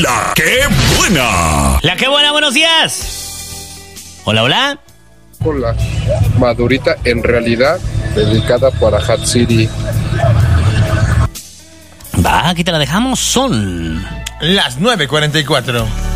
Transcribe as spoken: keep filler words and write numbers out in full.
La que buena. La que buena, buenos días. Hola, hola. Hola. Madurita en realidad dedicada para Hatsiri. Va, aquí te la dejamos. Son las nueve cuarenta y cuatro.